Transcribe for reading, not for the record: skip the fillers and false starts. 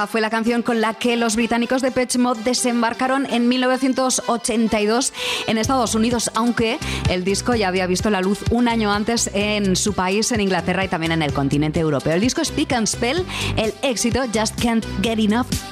Fue la canción con la que los británicos de Depeche Mode desembarcaron en 1982 en Estados Unidos, aunque el disco ya había visto la luz un año antes en su país, en Inglaterra y también en el continente europeo. El disco Speak and Spell, el éxito Just Can't Get Enough